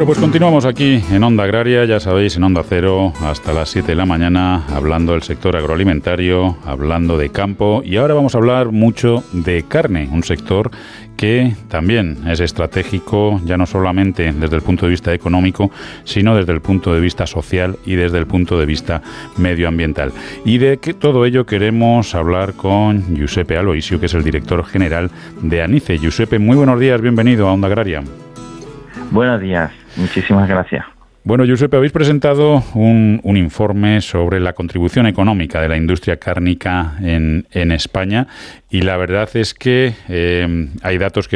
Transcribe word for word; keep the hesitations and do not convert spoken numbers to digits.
pues continuamos aquí en Onda Agraria, ya sabéis, en Onda Cero, hasta las siete de la mañana, hablando del sector agroalimentario, hablando de campo, y ahora vamos a hablar mucho de carne, un sector que también es estratégico, ya no solamente desde el punto de vista económico, sino desde el punto de vista social y desde el punto de vista medioambiental. Y de que todo ello queremos hablar con Giuseppe Aloisio, que es el director general de ANICE. Giuseppe, muy buenos días, bienvenido a Onda Agraria. Buenos días, muchísimas gracias. Bueno, Giuseppe, habéis presentado un, un informe sobre la contribución económica de la industria cárnica en, en España, y la verdad es que eh, hay datos que